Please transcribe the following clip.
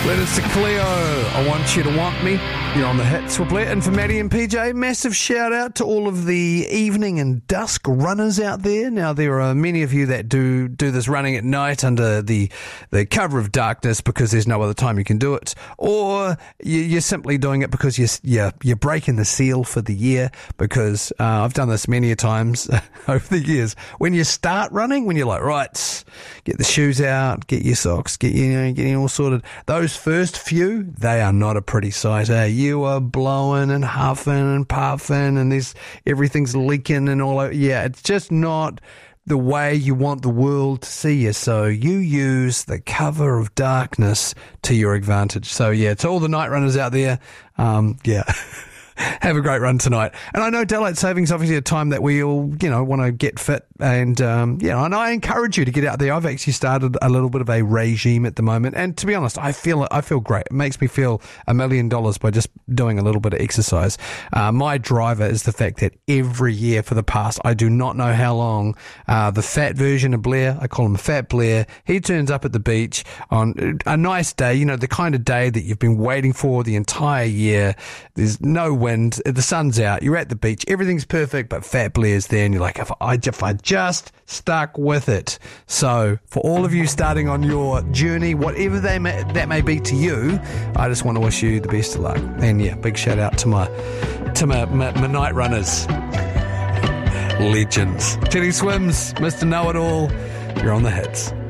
Letters to Cleo, I want you to want me. You're on the hits with Blair. And for Maddie and PJ, massive shout out to all of the evening and dusk runners out there. Now, there are many of you that do this running at night under the cover of darkness because there's no other time you can do it. Or you're simply doing it because you're breaking the seal for the year, because I've done this many a times over the years. When you start running, when you're like, right, get the shoes out, get your socks, getting all sorted. Those first few, they are not a pretty sight, eh? You are blowing and huffing and puffing and everything's leaking and all that. Yeah, it's just not the way you want the world to see you. So you use the cover of darkness to your advantage. So yeah, to all the night runners out there, have a great run tonight. And I know daylight savings obviously a time that we all, want to get fit. And, and I encourage you to get out there. I've actually started a little bit of a regime at the moment. And to be honest, I feel great. It makes me feel $1 million by just doing a little bit of exercise. My driver is the fact that every year for the past, I do not know how long, the fat version of Blair, I call him Fat Blair, he turns up at the beach on a nice day, the kind of day that you've been waiting for the entire year. There's no wind, the sun's out, you're at the beach, everything's perfect, but Fat Blair's there, and you're like, if I just stuck with it. So for all of you starting on your journey, whatever that may be to you, I just want to wish you the best of luck. And yeah, big shout out to my night runners, legends. Teddy Swims, Mr. Know-It-All, you're on the hits.